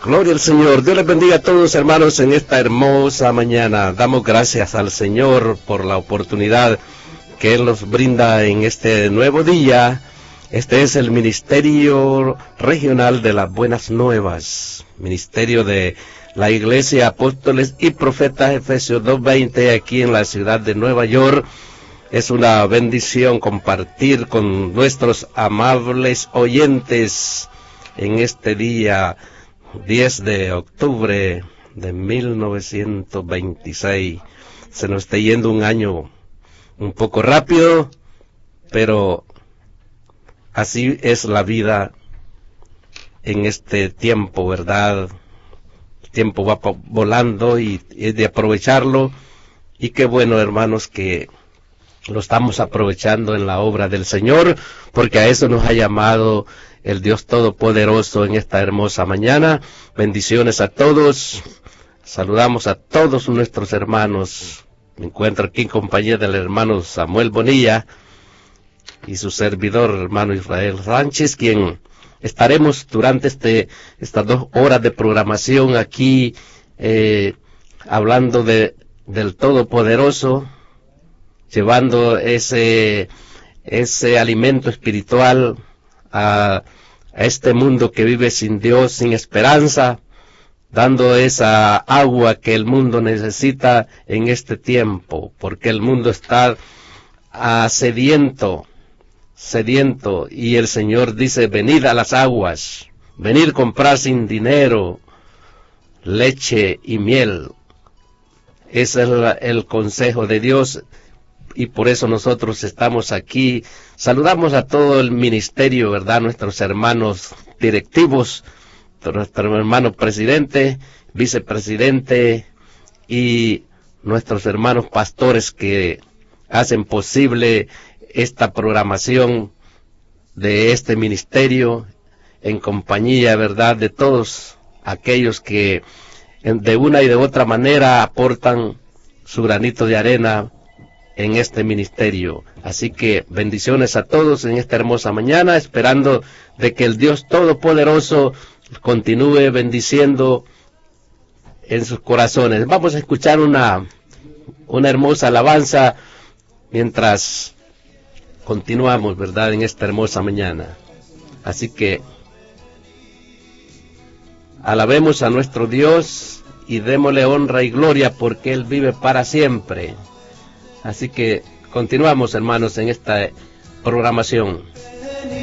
Gloria al Señor. Dios les bendiga a todos, hermanos, en esta hermosa mañana. Damos gracias al Señor por la oportunidad que Él nos brinda en este nuevo día. Este es el Ministerio Regional de las Buenas Nuevas, Ministerio de la Iglesia Apóstoles y Profetas Efesios 2:20, aquí en la ciudad de Nueva York. Es una bendición compartir con nuestros amables oyentes en este día 10 de octubre de 1926. Se nos está yendo un año un poco rápido, pero así es la vida en este tiempo, ¿verdad? El tiempo va volando y es de aprovecharlo. Y qué bueno, hermanos, que lo estamos aprovechando en la obra del Señor, porque a eso nos ha llamado el Dios Todopoderoso en esta hermosa mañana. Bendiciones a todos. Saludamos a todos nuestros hermanos. Me encuentro aquí en compañía del hermano Samuel Bonilla y su servidor, hermano Israel Sánchez, quien estaremos durante estas 2 horas de programación aquí hablando del Todopoderoso, llevando ese alimento espiritual a este mundo que vive sin Dios, sin esperanza, dando esa agua que el mundo necesita en este tiempo, porque el mundo está sediento, y el Señor dice: venid a las aguas, venid comprar sin dinero leche y miel. Ese es el consejo de Dios. Y por eso nosotros estamos aquí. Saludamos a todo el ministerio, ¿verdad? Nuestros hermanos directivos, nuestro hermano presidente, vicepresidente y nuestros hermanos pastores que hacen posible esta programación de este ministerio en compañía, ¿verdad?, de todos aquellos que de una y de otra manera aportan su granito de arena en este ministerio. Así que bendiciones a todos en esta hermosa mañana, esperando de que el Dios Todopoderoso continúe bendiciendo en sus corazones. Vamos a escuchar una hermosa alabanza mientras continuamos, ¿verdad?, en esta hermosa mañana. Así que alabemos a nuestro Dios y démosle honra y gloria, porque Él vive para siempre. Así que continuamos, hermanos, en esta programación.